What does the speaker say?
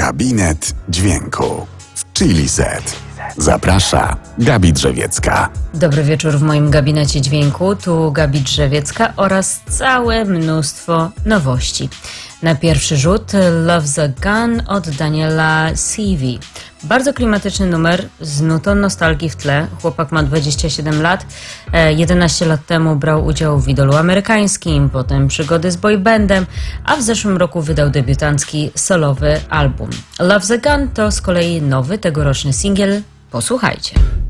Gabinet Dźwięku w Chili Set. Zaprasza Gabi Drzewiecka. Dobry wieczór w moim gabinecie dźwięku. Tu Gabi Drzewiecka oraz całe mnóstwo nowości. Na pierwszy rzut Love's a Gun od Daniela Seavey. Bardzo klimatyczny numer z nutą nostalgii w tle. Chłopak ma 27 lat. 11 lat temu brał udział w Idolu Amerykańskim, potem przygody z boybandem, a w zeszłym roku wydał debiutancki solowy album. Love's a Gun to z kolei nowy tegoroczny singiel. Posłuchajcie.